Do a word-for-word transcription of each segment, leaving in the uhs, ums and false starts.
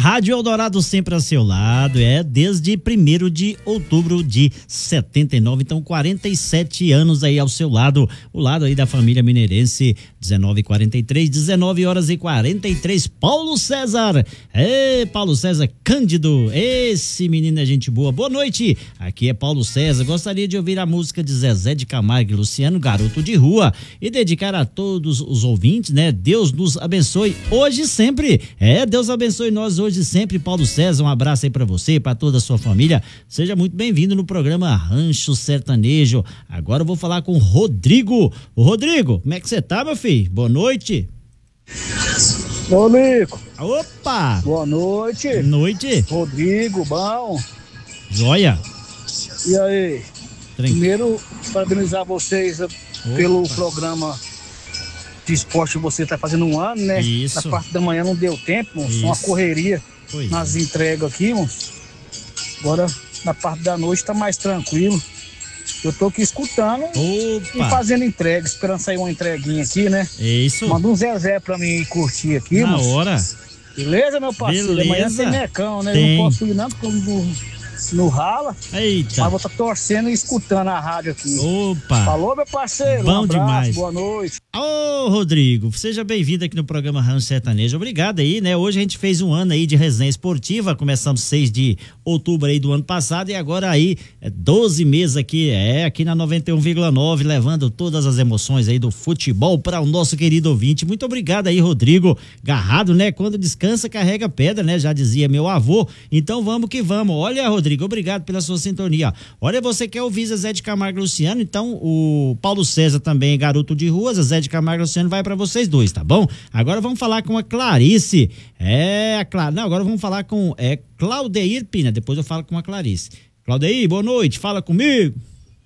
Rádio Eldorado sempre a seu lado, é desde primeiro de outubro de setenta e nove, então quarenta e sete anos aí ao seu lado, o lado aí da família mineirense. Dezenove e quarenta e três, dezenove horas e quarenta e três. Paulo César, é Paulo César Cândido, esse menino é gente boa. Boa noite, aqui é Paulo César, gostaria de ouvir a música de Zezé de Camargo e Luciano, Garoto de Rua, e dedicar a todos os ouvintes, né? Deus nos abençoe hoje e sempre, é, Deus abençoe nós hoje e sempre. Paulo César, um abraço aí pra você, pra toda a sua família, seja muito bem-vindo no programa Rancho Sertanejo. Agora eu vou falar com o Rodrigo. Ô Rodrigo, como é que você tá, meu filho? Boa noite. Ô, Nico. Opa! Boa noite. Noite. Rodrigo, bom? Joia. E aí? Tranquilo. Primeiro, parabenizar vocês Opa. pelo programa de esporte que você está fazendo um ano, né? Isso. Na parte da manhã não deu tempo, moço. Uma correria pois nas é. entregas aqui, moço. Agora, na parte da noite tá mais tranquilo. Eu tô aqui escutando Opa. e fazendo entrega, esperando sair uma entreguinha aqui, né? Isso. Manda um Zezé pra mim curtir aqui, Na moço. hora. Beleza, meu parceiro? Beleza. Amanhã tem mecão, né? Tem. Eu não posso ir não, porque eu não, não rala. Eita. Mas vou estar torcendo e escutando a rádio aqui. Opa. Falou, meu parceiro. Bom um abraço, demais. boa noite. Ô, Rodrigo, seja bem-vindo aqui no programa Rancho Sertanejo. Obrigado aí, né? Hoje a gente fez um ano aí de resenha esportiva, começamos seis de outubro aí do ano passado e agora aí é doze meses aqui, é, aqui na noventa e um vírgula nove, levando todas as emoções aí do futebol para o nosso querido ouvinte. Muito obrigado aí, Rodrigo. Garrado, né? Quando descansa, carrega pedra, né? Já dizia meu avô. Então vamos que vamos. Olha, Rodrigo, obrigado pela sua sintonia. Olha, você quer ouvir Zezé de Camargo e Luciano? Então o Paulo César também é garoto de rua, Zezé de Camargo e Luciano vai para vocês dois, tá bom? Agora vamos falar com a Clarice. É, a Cla... Não, agora vamos falar com é, Claudeir Pina. Depois eu falo com a Clarice. Claudeir, boa noite, fala comigo.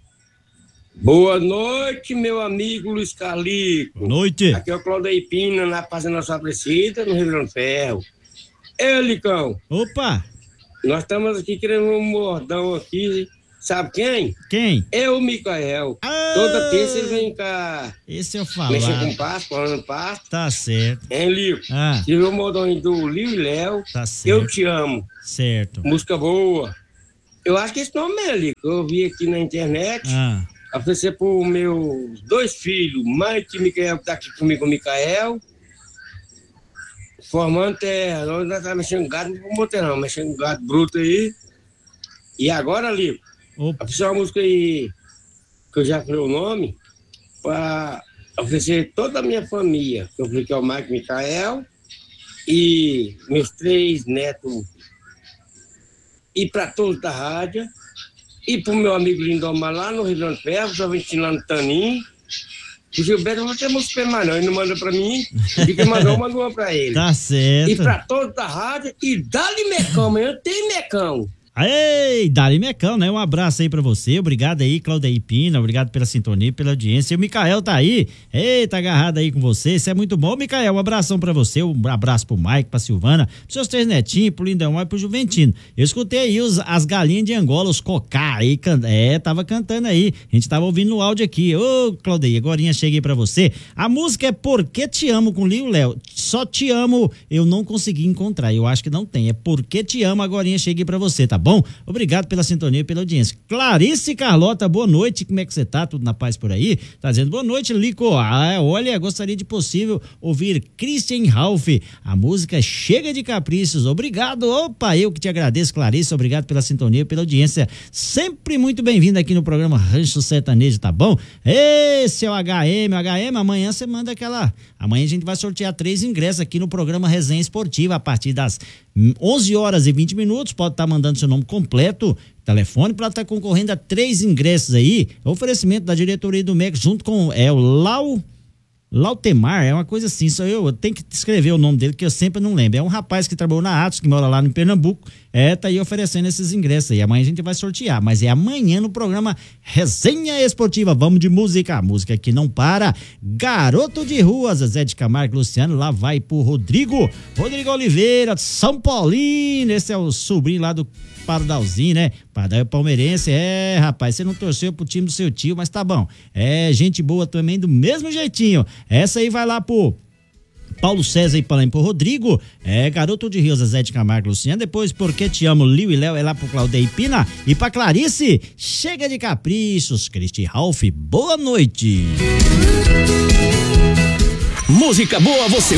Boa noite, meu amigo Luiz Carlico. Boa noite. Aqui é o Claudeir Pina, na Fazenda Sua Aparecida, no Rio Grande do Ferro. Ei, Licão. Opa. Nós estamos aqui querendo um mordão aqui. Sabe quem? Quem? Eu, o Micael. Ah, Toda terça ele vem cá. Esse eu falo. Mexer com pasto, falando pasto. Tá certo. Hein, Lico? Ah. Tive o mordão do Lio e Léo. Tá certo. Eu te amo. Certo. Música boa. Eu acho que esse nome é, Lico. Eu vi aqui na internet. Ah. Oferecer pro meus dois filhos, Mike e Micael, que tá aqui comigo, o Micael. Formando terra. Nós não tá mexendo gado, não vamos botar não. Mexendo gado bruto aí. E agora, Lico? Oferecer uma música aí, que eu já falei o nome, para oferecer toda a minha família. Eu falei que é o Mike Micael e meus três netos. E para todos da rádio. E para o meu amigo Lindomar lá no Rio Grande do Ferro, já vem ensinando Taninho. O Gilberto não tem música mais não, ele não manda para mim. Ele que mandou, mandou uma para ele. Tá certo. E para todos da rádio. E dá-lhe mecão, amanhã tem mecão. Ei, Dali Mecão, né? Um abraço aí pra você, obrigado aí, Claudeir Pina, obrigado pela sintonia, pela audiência. E o Micael tá aí, eita, agarrado aí com você, isso é muito bom. Micael, um abração pra você, um abraço pro Mike, pra Silvana, pros seus três netinhos, pro Lindão e pro Juventino. Eu escutei aí os, as galinhas de Angola, os cocá aí, can... é, tava cantando aí, a gente tava ouvindo no áudio aqui. Ô, Claudeir, agorinha cheguei pra você. A música é Porque Te Amo com Lio Léo, só te amo, eu não consegui encontrar, eu acho que não tem, é Porque Te Amo, agorinha cheguei pra você, tá bom? Bom, obrigado pela sintonia e pela audiência. Clarice Carlota, boa noite, como é que você tá? Tudo na paz por aí? Tá dizendo boa noite, Lico. Ah, olha, gostaria de possível ouvir Christian Ralph, a música Chega de Caprichos. Obrigado, opa, eu que te agradeço, Clarice, obrigado pela sintonia e pela audiência. Sempre muito bem-vindo aqui no programa Rancho Sertanejo, tá bom? Esse é o H M, H M, amanhã você manda aquela... Amanhã a gente vai sortear três ingressos aqui no programa Resenha Esportiva a partir das onze horas e vinte minutos, pode estar tá mandando seu nome completo, telefone para estar tá concorrendo a três ingressos aí, oferecimento da diretoria do M E C junto com é, o Lau Lautemar, é uma coisa assim, só eu, eu tenho que escrever o nome dele que eu sempre não lembro, é um rapaz que trabalhou na Atos, que mora lá no Pernambuco, é, tá aí oferecendo esses ingressos aí, amanhã a gente vai sortear, mas é amanhã no programa Resenha Esportiva, vamos de música, a música que não para, Garoto de Rua, Zezé de Camargo e Luciano, lá vai pro Rodrigo, Rodrigo Oliveira, São Paulino, esse é o sobrinho lá do Pardalzinho, né? Pardal palmeirense, é, rapaz, você não torceu pro time do seu tio, mas tá bom, é gente boa também do mesmo jeitinho, essa aí vai lá pro Paulo César e Panem pro Rodrigo. É, Garoto de Rio, Zezé de Camargo, Luciana. Depois, Porque Te Amo, Liu e Léo, é lá pro Claudei Pina. E pra Clarice, Chega de Caprichos, Cristi Ralph, boa noite. Música boa você